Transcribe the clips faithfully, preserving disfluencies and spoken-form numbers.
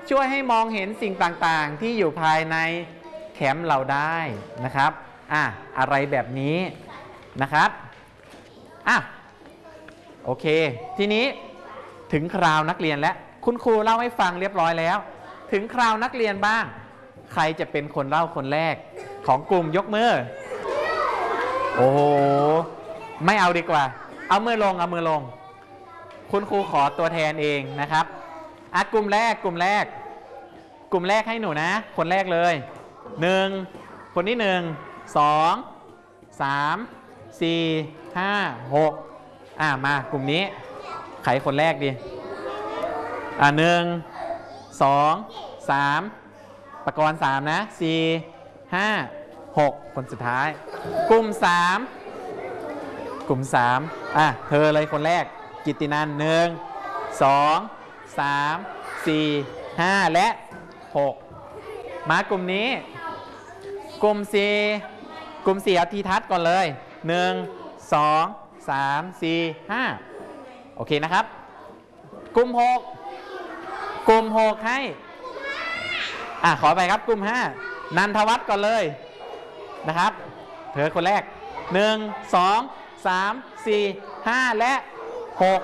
ช่วยให้มองเห็นสิ่งต่างๆที่อยู่ภายในแคมป์เราได้นะครับอ่ะอะไรแบบนี้นะครับอ่ะโอเคทีนี้ถึงคราวนักเรียนแล้วคุณครูเล่าให้ฟังเรียบร้อยแล้วถึงคราวนักเรียนบ้างใครจะเป็นคนเล่าคนแรกของกลุ่มยกมือโอ้โหไม่เอาดีกว่าเอามือลงเอามือลงคุณครูขอตัวแทนเองนะครับอ่ะกลุ่มแรกกลุ่มแรกกลุ่มแรกให้หนูนะคนแรกเลยหนึ่งคนที่หนึ่งสองสามสี่ห้าหกอ่ะมากลุ่มนี้ใครคนแรกดีอ่ะหนึ่งสองสามประกรณ์สามนะสี่ห้าหกคนสุดท้ายกลุ่มสามกลุ่มสามอ่ะเธอเลยคนแรกกิตตินันหนึ่งสองสามสี่ห้าและหกมากลุ่มนี้กลุ่มสี่กลุ่มสี่เอาทีทัศน์ก่อนเลยหนึ่งสองสามสี่ห้าโอเคนะครับกลุ่มหกกลุ่มหกให้อ่ะขอไปครับกลุ่มห้านันทวัฒน์ก่อนเลยนะครับเธอคนแรกหนึ่งสองสามสี่ห้าและหก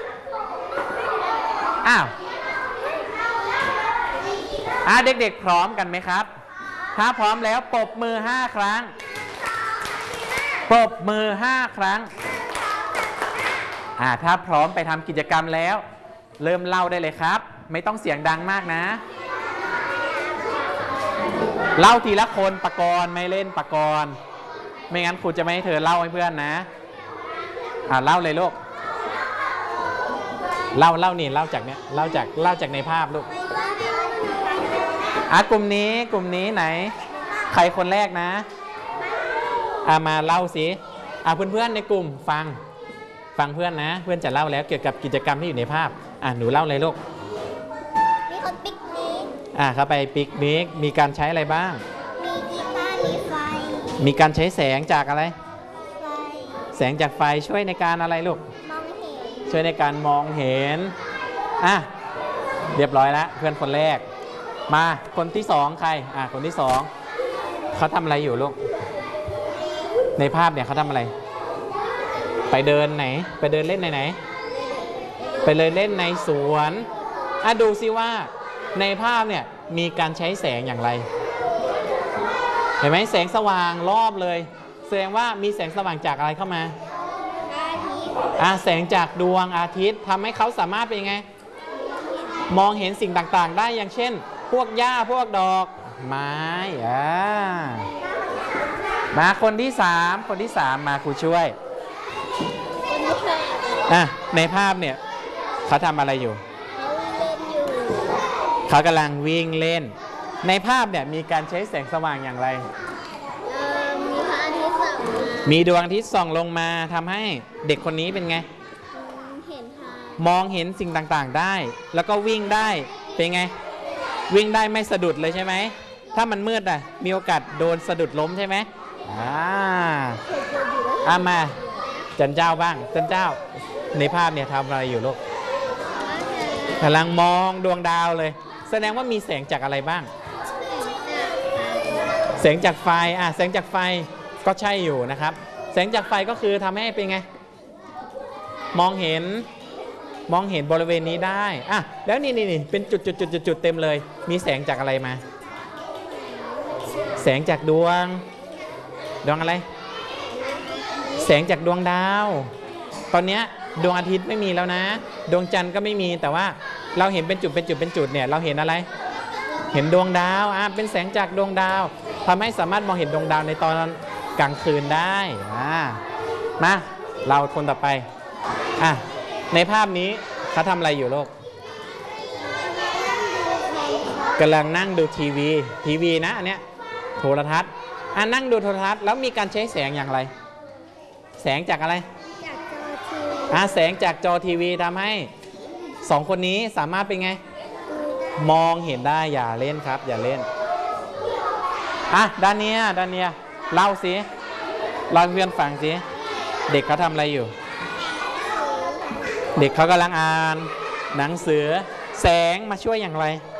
อ้าวอ่ะเด็กๆพร้อมกันไหมครับถ้าพร้อมแล้วปรบมือห้าครั้งปรบมือห้าครั้งอ่ะถ้าพร้อมไปทำกิจกรรมแล้วเริ่มเล่าได้เลยครับไม่ต้องเสียงดังมากนะเล่าทีละคนปะกรณ์ไม่เล่นปะกรณ์ไม่งั้นครูจะไม่ให้เธอเล่าให้เพื่อนนะอ่าเล่าเลยลูกเล่าเล่านี่เล่าจากเนี้ยเล่าจากเล่าจากในภาพลูกอ่ะกลุ่มนี้กลุ่มนี้ไหนใครคนแรกนะอ่ามาเล่าสิอ่าเพื่อนๆในกลุ่มฟังฟังเพื่อนนะเพื่อนจะเล่าแล้วเกี่ยวกับกิจกรรมที่อยู่ในภาพอ่าหนูเล่าเลยลูกมีคนปิกนิกอ่าเข้าไปปิกนิกมีการใช้อะไรบ้างมีกีตาร์มีไฟมีการใช้แสงจากอะไรไฟแสงจากไฟช่วยในการอะไรลูกมองเห็นช่วยในการมองเห็นอ่ะเรียบร้อยแล้วเพื่อนคนแรกมาคนที่สองใครอ่ะคนที่สองเขาทำอะไรอยู่ลูกในภาพเนี่ยเขาทำอะไรไปเดินไหนไปเดินเล่นไหนไหนไปเลยเล่นในสวนอ่ะดูซิว่าในภาพเนี่ยมีการใช้แสงอย่างไรเห็นไหมแสงสว่างรอบเลยแสดงว่ามีแสงสว่างจากอะไรเข้ามาอาทิตย์อ่ะแสงจากดวงอาทิตย์ทำให้เขาสามารถเป็นยังไงมองเห็นสิ่งต่างๆได้อย่างเช่นพวกหญ้าพวกดอกไม้อ่ามาคนที่สามคนที่สามมาครูช่วยอ่ะในภาพเนี่ยเขาทำอะไรอยู่เขากำลังวิ่งเล่นในภาพเนี่ยมีการใช้แสงสว่างอย่างไรมีพระอาทิตย์ส่องมีดวงอาทิตย์ส่องลงมาทำให้เด็กคนนี้เป็นไงเห็นทางมองเห็นสิ่งต่างๆได้แล้วก็วิ่งได้เป็นไงวิ่งได้ไม่สะดุดเลยใช่ไหมถ้ามันมืดอ่ะมีโอกาสโดนสะดุดล้มใช่ไหมอ่าอ่ะมาจันเจ้าบ้างจันเจ้าในภาพเนี่ยทำอะไรอยู่ลูกกำลังมองดวงดาวเลยแสดงว่ามีแสงจากอะไรบ้างแสงจากไฟอ่ะแสงจากไฟก็ใช่อยู่นะครับแสงจากไฟก็คือทำให้เป็นไงมองเห็นมองเห็นบริเวณนี้ได้อ่ะแล้วนี่นี่เป็นจุดจุดจุดจุดเต็มเลยมีแสงจากอะไรมาแสงจากดวงดวงอะไรแสงจากดวงดาวตอนนี้ดวงอาทิตย์ไม่มีแล้วนะดวงจันทร์ก็ไม่มีแต่ว่าเราเห็นเป็นจุดเป็นจุดเป็นจุดเนี่ยเราเห็นอะไรเห็นดวงดาวอ่ะเป็นแสงจากดวงดาวทำให้สามารถมองเห็นดวงดาวในตอนกลางคืนได้อ่ามาเราคนต่อไปอ่ะในภาพนี้เขาทำอะไรอยู่ลูกกำลังนั่งดูทีวีทีวีนะอันเนี้ยโทรทัศน์อ่ะนั่งดูโทรทัศน์แล้วมีการใช้แสงอย่างไรแสงจากอะไรจากจอทีวีอ่ะแสงจากจอทีวีทำให้สองคนนี้สามารถเป็นไงมองเห็นได้อย่าเล่นครับอย่าเล่นอ่ะด้านนี้ด้านนี้เล่าสิเล่าเพื่อนฟังสิเด็กเขาทำอะไรอยู่เด็กเขากำลังอ่านหนังสือแสงมาช่วยอย่างไร